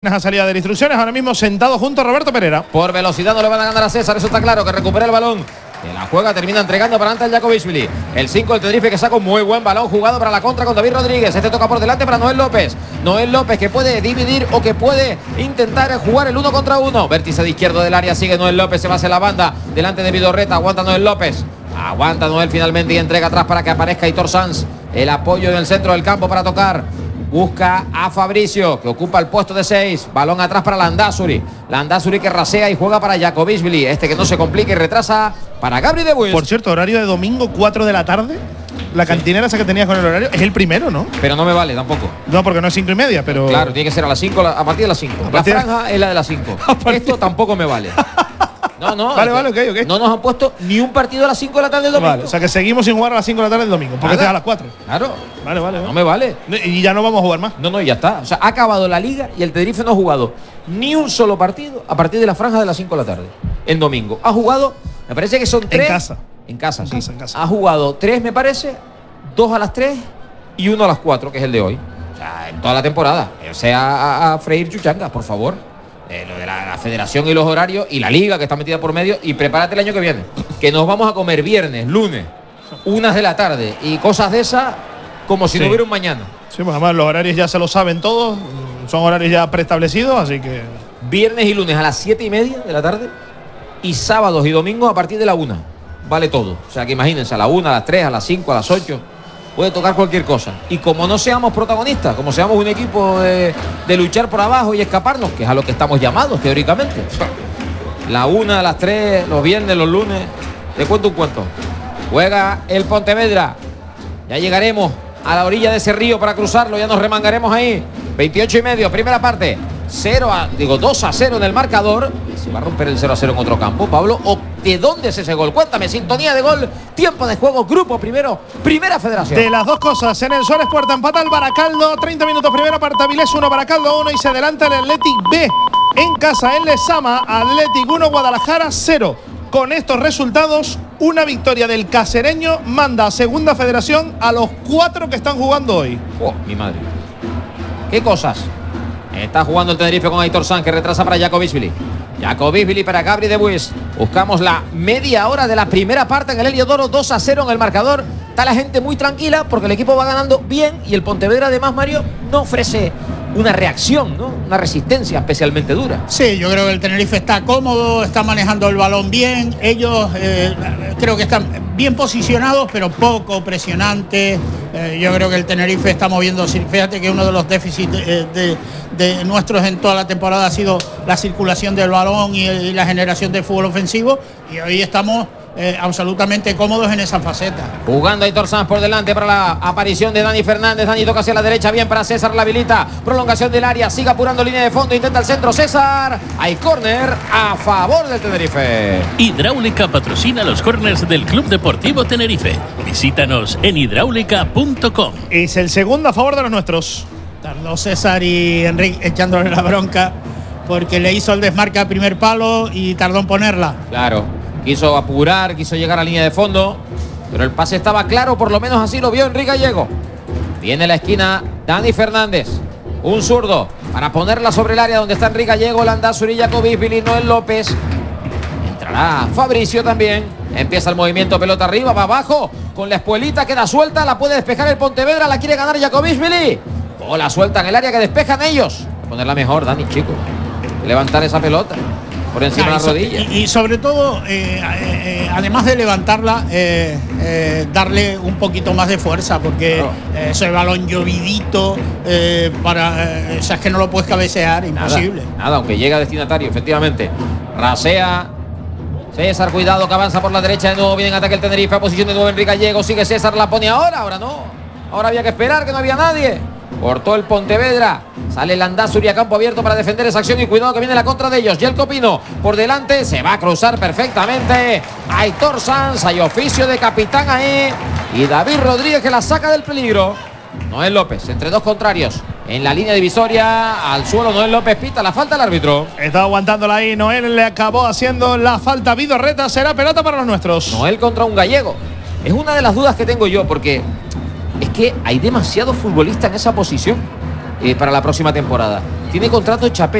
A salida de instrucciones, ahora mismo sentado junto a Roberto Perera. Por velocidad no le van a ganar a César, eso está claro, que recupera el balón. Que la juega, termina entregando para adelante el Jakobishvili. El 5 del Tenerife que saca un muy buen balón jugado para la contra con David Rodríguez. Este toca por delante para Noel López. Noel López que puede dividir o que puede intentar jugar el 1 contra 1. Vértice de izquierdo del área, sigue Noel López, se va hacia la banda. Delante de Vidorreta, aguanta Noel López. Aguanta Noel finalmente y entrega atrás para que aparezca Aitor Sanz. El apoyo en el centro del campo para tocar. Busca a Fabricio, que ocupa el puesto de 6. Balón atrás para Landázuri. Landázuri que rasea y juega para Jakobishvili. Este que no se complica y retrasa para Gabri de Buis. Por cierto, horario de domingo, 4 de la tarde. La cantinera esa que tenías con el horario es el primero, ¿no? Pero no me vale tampoco. No, porque no es 5:30, pero... Claro, tiene que ser a las 5, a partir de las 5. La franja es la de las 5. Esto tampoco me vale. No, vale, ok. No nos han puesto ni un partido a las 5 de la tarde del domingo. Vale, o sea que seguimos sin jugar a las 5 de la tarde del domingo, porque este es a las 4. Claro. Vale. No me vale. Y ya no vamos a jugar más. No, ya está. O sea, ha acabado la liga y el Tenerife no ha jugado ni un solo partido a partir de la franja de las 5 de la tarde. En domingo. Ha jugado, me parece que son 3. En casa. En casa, sí. En casa. Ha jugado 3, me parece, 2 a las 3 y 1 a las 4, que es el de hoy. O sea, en toda la temporada. O sea, a freír chuchangas, por favor. Lo de la federación y los horarios y la liga que está metida por medio, y prepárate el año que viene, que nos vamos a comer viernes, lunes, 1 de la tarde y cosas de esas como si no hubiera un mañana. Sí, pues además los horarios ya se lo saben todos, son horarios ya preestablecidos, así que... Viernes y lunes a las 7:30 de la tarde y sábados y domingos a partir de la 1. Vale todo. O sea que imagínense, a la 1, a las 3, a las 5, a las 8... puede tocar cualquier cosa. Y como no seamos protagonistas, como seamos un equipo de luchar por abajo y escaparnos, que es a lo que estamos llamados teóricamente. La 1, a las 3, los viernes, los lunes. Te cuento un cuento. Juega el Pontevedra. Ya llegaremos a la orilla de ese río para cruzarlo. Ya nos remangaremos ahí. 28:30, primera parte. 2-0 en el marcador. ¿Se va a romper el 0-0 en otro campo, Pablo? ¿O de dónde es ese gol? Cuéntame, sintonía de gol, tiempo de juego, grupo primero, primera federación. De las dos cosas, en el Suárez Puerta empata el Baracaldo, 30 minutos primera parte, Avilés 1, Baracaldo 1 y se adelanta el Athletic B. En casa, en Lezama, Athletic 1, Guadalajara 0. Con estos resultados, una victoria del casereño manda a segunda federación a los 4 que están jugando hoy. Oh, mi madre. ¿Qué cosas? Está jugando el Tenerife con Aitor Sanz, que retrasa para Jakobishvili. Jakobishvili para Gabri de Buis. Buscamos la media hora de la primera parte en el Heliodoro, 2-0 en el marcador. Está la gente muy tranquila porque el equipo va ganando bien y el Pontevedra, además, Mario, no ofrece una reacción, ¿no? Una resistencia especialmente dura. Sí, yo creo que el Tenerife está cómodo, está manejando el balón bien. Ellos creo que están bien posicionados, pero poco presionantes. Yo creo que el Tenerife está moviendo. Fíjate que uno de los déficits de nuestros en toda la temporada ha sido la circulación del balón y la generación de fútbol ofensivo. Y hoy estamos absolutamente cómodos en esa faceta. Jugando Aitor Sanz por delante para la aparición de Dani Fernández. Dani toca hacia la derecha, bien para César, la habilita. Prolongación del área, sigue apurando línea de fondo, intenta el centro César. Hay córner a favor del Tenerife. Hidráulica patrocina los córners del Club Deportivo Tenerife. Visítanos en hidráulica.com. Es el segundo a favor de los nuestros. Tardó César y Enrique echándole la bronca porque le hizo el desmarque al primer palo y tardó en ponerla. Claro, quiso apurar, quiso llegar a línea de fondo, pero el pase estaba claro, por lo menos así lo vio Enrique Gallego. Viene la esquina Dani Fernández, un zurdo para ponerla sobre el área donde está Enrique Gallego, Landázuri, Jakobishvili, Noel López. Entrará Fabricio también. Empieza el movimiento, pelota arriba, va abajo, con la espuelita, queda suelta, la puede despejar el Pontevedra, la quiere ganar Jakobishvili. O la suelta en el área que despejan ellos. A ponerla mejor, Dani, chico. Levantar esa pelota por encima de la rodilla. Y sobre todo, además de levantarla, darle un poquito más de fuerza, porque claro, ese balón llovidito, o sea, es que no lo puedes cabecear, imposible. Nada, aunque llega a destinatario, efectivamente. Rasea César, cuidado que avanza por la derecha de nuevo, viene en ataque el Tenerife, a posición de nuevo Enrique Gallego, sigue César, la pone ahora no. Ahora había que esperar, que no había nadie. Cortó el Pontevedra. Sale Landázuri a campo abierto para defender esa acción y cuidado que viene la contra de ellos. Jelko Pino por delante, se va a cruzar perfectamente. Aitor Sanz, hay oficio de capitán ahí. Y David Rodríguez que la saca del peligro. Noel López, entre dos contrarios. En la línea divisoria, al suelo Noel López pita la falta al árbitro. Está aguantándola ahí, Noel le acabó haciendo la falta. Vidorreta, será pelota para los nuestros. Noel contra un gallego. Es una de las dudas que tengo yo porque es que hay demasiados futbolistas en esa posición para la próxima temporada. tiene contrato de chapé.